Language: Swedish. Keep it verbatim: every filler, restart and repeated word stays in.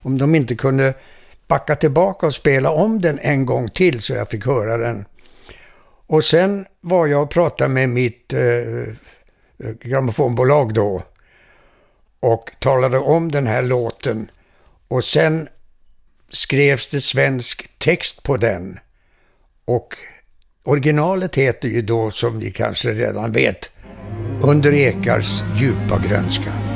Om de inte kunde backa tillbaka och spela om den en gång till så jag fick höra den. Och sen var jag och pratade med mitt eh, grammofonbolag då och talade om den här låten. Och sen skrevs det svensk text på den. Och originalet heter ju då, som ni kanske redan vet, Under ekars djupa grönska.